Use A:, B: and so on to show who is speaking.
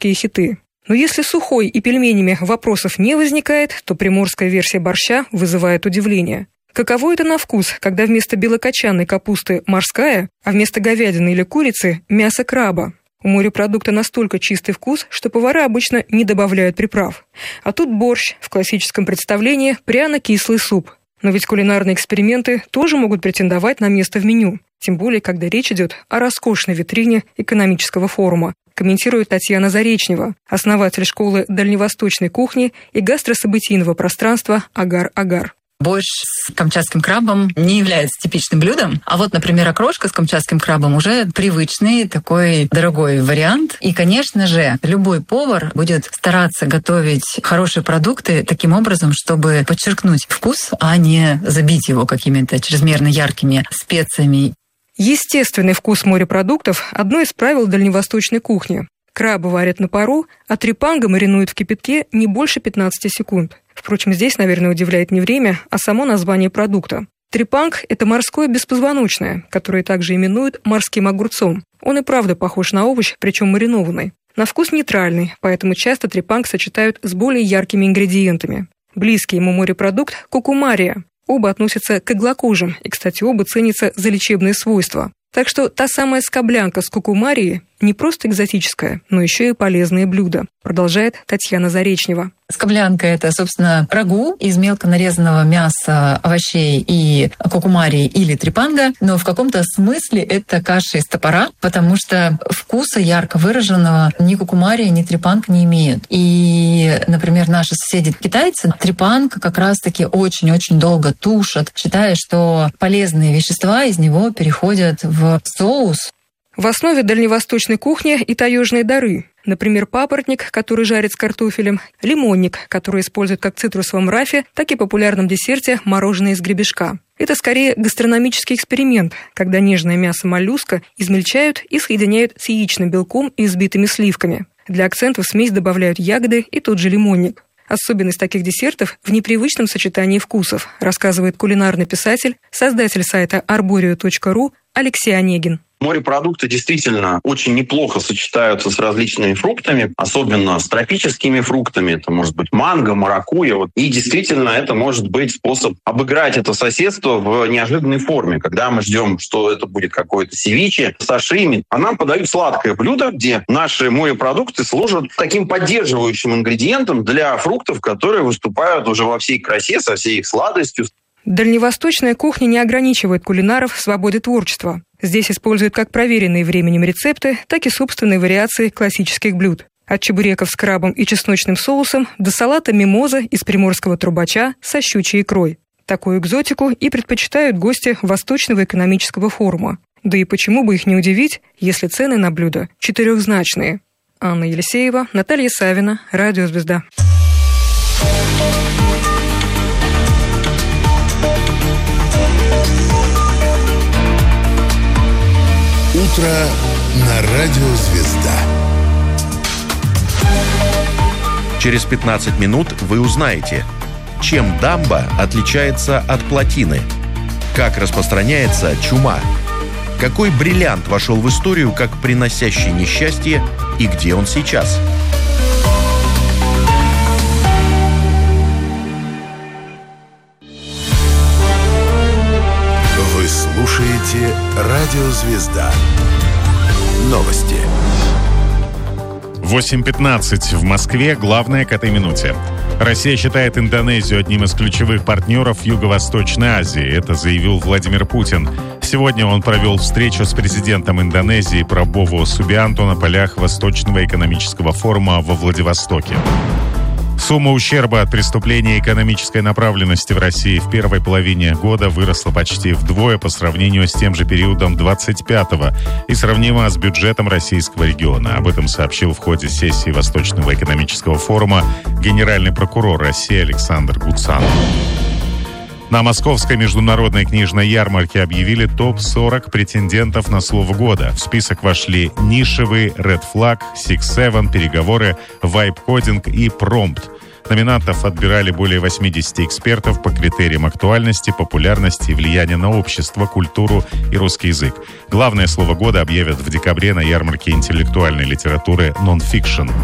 A: приморские хиты. Но если с ухой и пельменями вопросов не возникает, то приморская версия борща вызывает удивление. Каково это на вкус, когда вместо белокочанной капусты морская, а вместо говядины или курицы мясо краба? У морепродукта настолько чистый вкус, что повара обычно не добавляют приправ. А тут борщ, в классическом представлении пряно-кислый суп. Но ведь кулинарные эксперименты тоже могут претендовать на место в меню. Тем более, когда речь идет о роскошной витрине экономического форума, комментирует Татьяна Заречнева, основатель школы дальневосточной кухни и гастрособытийного пространства «Агар-Агар».
B: Борщ с камчатским крабом не является типичным блюдом, а вот, например, окрошка с камчатским крабом уже привычный, такой дорогой вариант. И, конечно же, любой повар будет стараться готовить хорошие продукты таким образом, чтобы подчеркнуть вкус, а не забить его какими-то чрезмерно яркими специями.
A: Естественный вкус морепродуктов – одно из правил дальневосточной кухни. Крабы варят на пару, а трепанго маринуют в кипятке не больше 15 секунд. Впрочем, здесь, наверное, удивляет не время, а само название продукта. Трепанг – это морское беспозвоночное, которое также именуют морским огурцом. Он и правда похож на овощ, причем маринованный. На вкус нейтральный, поэтому часто трепанг сочетают с более яркими ингредиентами. Близкий ему морепродукт – кукумария. Оба относятся к иглокожим, и, кстати, оба ценятся за лечебные свойства. Так что та самая скоблянка с кукумарией не просто экзотическое, но еще и полезное блюдо, продолжает Татьяна Заречнева.
B: Скоблянка – это, собственно, рагу из мелко нарезанного мяса, овощей и кукумарии или трепанго, но в каком-то смысле это каша из топора, потому что вкуса ярко выраженного ни кукумария, ни трепанг не имеют. И, например, наши соседи-китайцы трепанг как раз-таки очень-очень долго тушат, считая, что полезные вещества из него переходят в соус.
A: В основе дальневосточной кухни и таежные дары. Например, папоротник, который жарит с картофелем, лимонник, который используют как в цитрусовом рафе, так и в популярном десерте мороженое из гребешка. Это скорее гастрономический эксперимент, когда нежное мясо моллюска измельчают и соединяют с яичным белком и взбитыми сливками. Для акцентов в смесь добавляют ягоды и тот же лимонник. Особенность таких десертов в непривычном сочетании вкусов, рассказывает кулинарный писатель, создатель сайта arborio.ru Алексей Онегин.
C: Морепродукты действительно очень неплохо сочетаются с различными фруктами, особенно с тропическими фруктами. Это может быть манго, маракуйя. И действительно это может быть способ обыграть это соседство в неожиданной форме. Когда мы ждем, что это будет какое-то севиче, сашими, а нам подают сладкое блюдо, где наши морепродукты служат таким поддерживающим ингредиентом для фруктов, которые выступают уже во всей красе, со всей их сладостью.
A: Дальневосточная кухня не ограничивает кулинаров в свободе творчества. Здесь используют как проверенные временем рецепты, так и собственные вариации классических блюд. От чебуреков с крабом и чесночным соусом до салата мимоза из приморского трубача со щучьей икрой. Такую экзотику и предпочитают гости Восточного экономического форума. Да и почему бы их не удивить, если цены на блюда четырехзначные. Анна Елисеева, Наталья Савина, Радио Звезда.
D: Утро на Радио Звезда.
E: Через 15 минут вы узнаете, чем дамба отличается от плотины, как распространяется чума, какой бриллиант вошел в историю как приносящий несчастье и где он сейчас.
D: Вы слушаете Радио Звезда. Новости.
F: 8:15 в Москве. Главное к этой минуте. Россия считает Индонезию одним из ключевых партнеров Юго-Восточной Азии. Это заявил Владимир Путин. Сегодня он провел встречу с президентом Индонезии Прабово Субианто на полях Восточного экономического форума во Владивостоке. Сумма ущерба от преступления экономической направленности в России в первой половине года выросла почти вдвое по сравнению с тем же периодом 25-го и сравнима с бюджетом российского региона. Об этом сообщил в ходе сессии Восточного экономического форума генеральный прокурор России Александр Гуцанов. На Московской международной книжной ярмарке объявили топ-40 претендентов на слово года. В список вошли «Нишевый», «Red Flag», «Six Seven», «Переговоры», «Вайб-кодинг» и «Промпт». Номинантов отбирали более 80 экспертов по критериям актуальности, популярности и влияния на общество, культуру и русский язык. Главное слово года объявят в декабре на ярмарке интеллектуальной литературы «Нонфикшн».